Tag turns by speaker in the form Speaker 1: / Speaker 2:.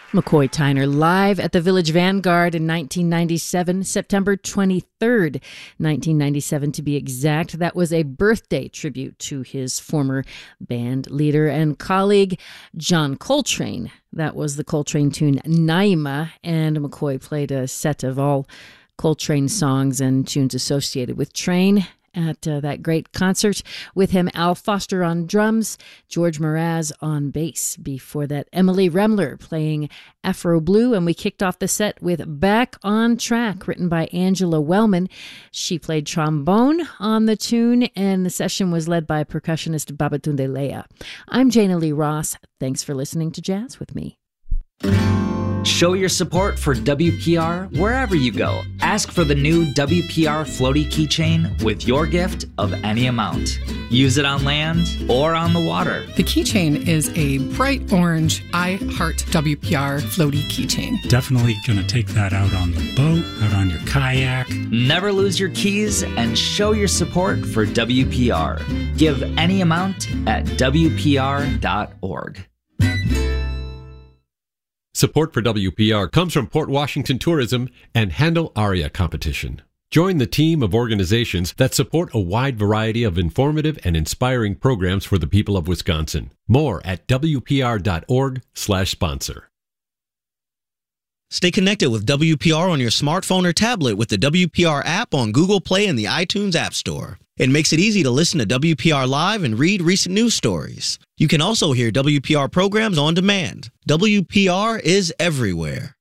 Speaker 1: McCoy Tyner live at the Village Vanguard in 1997, September 23rd, 1997 to be exact. That was a birthday tribute to his former band leader and colleague, John Coltrane. That was the Coltrane tune Naima, and McCoy played a set of all Coltrane songs and tunes associated with Train at that great concert. With him, Al Foster on drums, George Mraz on bass. Before that, Emily Remler playing Afro Blue, and we kicked off the set with Back on Track, written by Angela Wellman. She played trombone on the tune, and the session was led by percussionist Babatunde Leah. I'm Jana Lee Ross. Thanks for listening to Jazz with me.
Speaker 2: Show your support for WPR wherever you go. Ask for the new WPR floaty keychain with your gift of any amount. Use it on land or on the water.
Speaker 3: The keychain is a bright orange I Heart WPR floaty keychain.
Speaker 4: Definitely going to take that out on the boat, out on your kayak.
Speaker 2: Never lose your keys and show your support for WPR. Give any amount at WPR.org.
Speaker 5: Support for WPR comes from Port Washington Tourism and Handel Aria Competition. Join the team of organizations that support a wide variety of informative and inspiring programs for the people of Wisconsin. More at WPR.org/sponsor.
Speaker 6: Stay connected with WPR on your smartphone or tablet with the WPR app on Google Play and the iTunes App Store. It makes it easy to listen to WPR live and read recent news stories. You can also hear WPR programs on demand. WPR is everywhere.